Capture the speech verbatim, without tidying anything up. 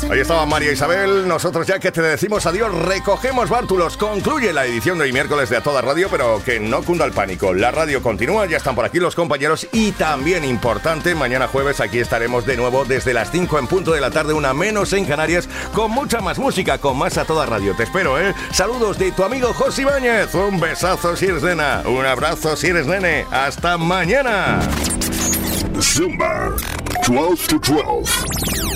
Ahí estaba María Isabel. Nosotros ya que te decimos adiós, recogemos bártulos. Concluye la edición de hoy miércoles de A Toda Radio, pero que no cunda el pánico. La radio continúa, ya están por aquí los compañeros y también importante, mañana jueves aquí estaremos de nuevo desde las cinco en punto de la tarde, una menos en Canarias, con mucha más música, con más A Toda Radio. Te espero, ¿eh? Saludos de tu amigo José Ibáñez. Un besazo si eres nena, un abrazo si eres nene. Hasta mañana. Zumba, twelve to twelve.